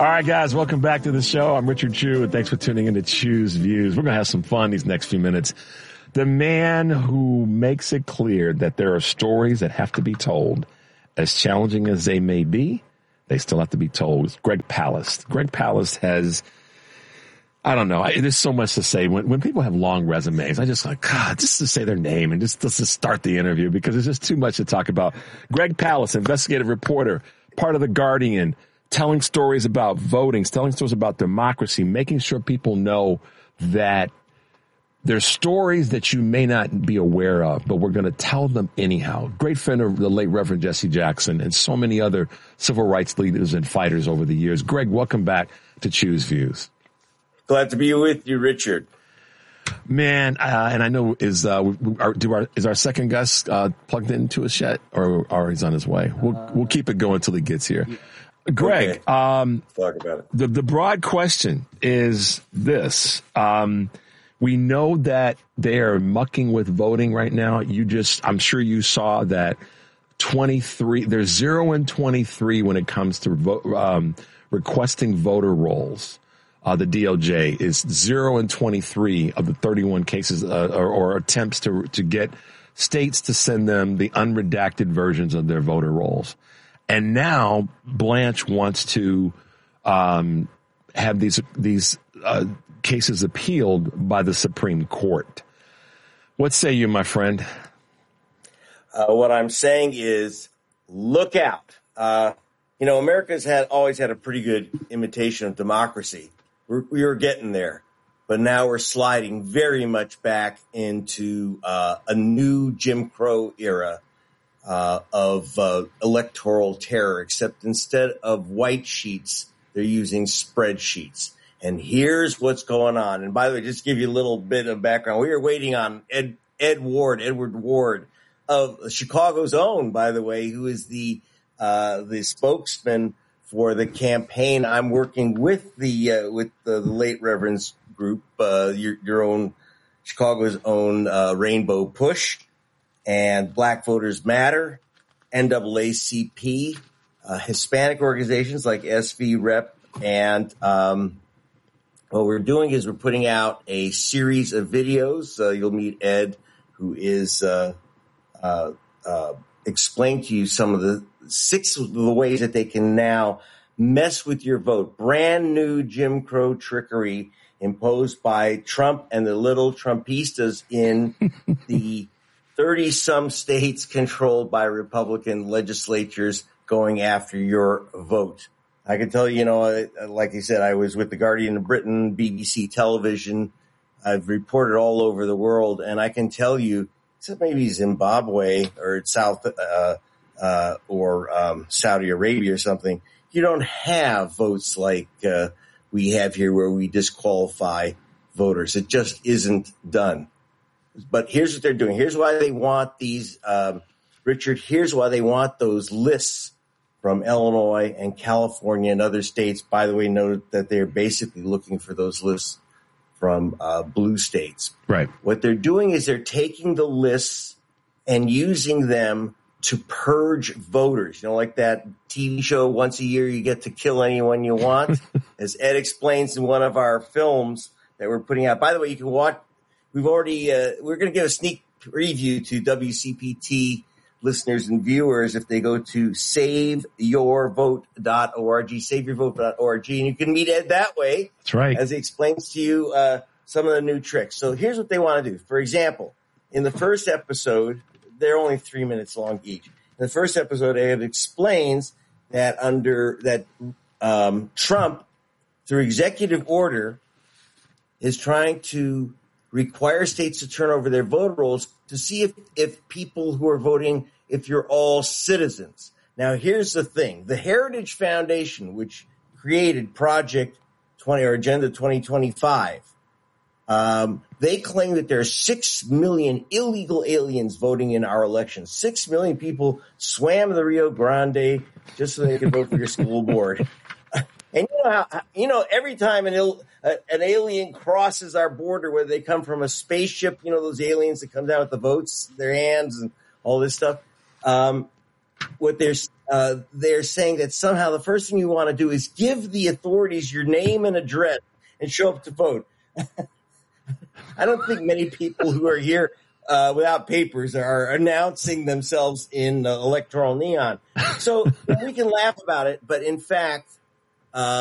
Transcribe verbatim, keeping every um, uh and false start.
All right, guys, welcome back to the show. I'm Richard Chu, and thanks for tuning in to Choose Views. We're going to have some fun these next few minutes. The man who makes it clear that there are stories that have to be told, as challenging as they may be, they still have to be told. It's Greg Palast. Greg Palast has, I don't know, I, there's so much to say. When when people have long resumes, I just like, God, just to say their name and just, just to start the interview because there's just too much to talk about. Greg Palast, investigative reporter, part of The Guardian, telling stories about voting, telling stories about democracy, making sure people know that there's stories that you may not be aware of, but we're going to tell them anyhow. Great friend of the late Reverend Jesse Jackson and so many other civil rights leaders and fighters over the years. Greg, welcome back to Choose Views. Glad to be with you, Richard. Man, uh, and I know is uh, we, our, do our is our second guest uh, plugged into us yet, or, or he's on his way? We'll we'll keep it going until he gets here. Greg, okay. um, talk about it. The the broad question is this. Um, We know that they are mucking with voting right now. You just, I'm sure you saw that twenty-three, there's zero and twenty-three when it comes to vote, um, requesting voter rolls. Uh, the D O J is zero and twenty-three of the thirty-one cases uh, or, or attempts to to get states to send them the unredacted versions of their voter rolls. And now Blanche wants to um, have these these uh, cases appealed by the Supreme Court. What say you, my friend? Uh, what I'm saying is, look out. Uh, you know, America's had always had a pretty good imitation of democracy. We're, we were getting there, but now we're sliding very much back into uh, a new Jim Crow era uh, of uh, electoral terror, except instead of white sheets, they're using spreadsheets. And here's what's going on. And by the way, just to give you a little bit of background, we were waiting on Ed, Ed Ward, Edward Ward of Chicago's own, by the way, who is the uh, the spokesman for the campaign. I'm working with the uh, with the, the late Reverend's group, uh, your, your own Chicago's own uh, Rainbow Push and Black Voters Matter, N double A C P, uh, Hispanic organizations like S V Rep, and um, what we're doing is we're putting out a series of videos. Uh, you'll meet Ed, who is uh, uh, uh, explain to you some of the six of the ways that they can now mess with your vote. Brand new Jim Crow trickery imposed by Trump and the little Trumpistas in the thirty-some states controlled by Republican legislatures going after your vote. I can tell you, you know, like I said, I was with The Guardian of Britain, B B C television. I've reported all over the world, and I can tell you, except maybe Zimbabwe or South uh, uh, or um, Saudi Arabia or something, you don't have votes like uh, we have here where we disqualify voters. It just isn't done. But here's what they're doing. Here's why they want these, um, Richard, here's why they want those lists from Illinois and California and other states. By the way, note that they're basically looking for those lists from uh, blue states. Right. What they're doing is they're taking the lists and using them to purge voters. You know, like that T V show, Once a Year You Get to Kill Anyone You Want, as Ed explains in one of our films that we're putting out. By the way, you can watch. We've already, uh, we're going to give a sneak preview to W C P T listeners and viewers if they go to save your vote dot org, save your vote dot org, and you can meet Ed that way. That's right. As he explains to you uh, some of the new tricks. So here's what they want to do. For example, in the first episode, they're only three minutes long each. In the first episode, Ed explains that under that um, Trump, through executive order, is trying to require states to turn over their voter rolls to see if, if people who are voting, if you're all citizens. Now, here's the thing. The Heritage Foundation, which created Project twenty or Agenda twenty twenty-five, um, they claim that there are six million illegal aliens voting in our elections. Six million people swam the Rio Grande just so they could vote for your school board. And you know how, you know, every time an Ill, uh, an alien crosses our border, whether they come from a spaceship, you know, those aliens that come down with the votes, their hands and all this stuff. Um, what they're uh, they're saying that somehow the first thing you want to do is give the authorities your name and address and show up to vote. I don't think many people who are here uh, without papers are announcing themselves in uh, electoral neon. So we can laugh about it, but in fact, uh,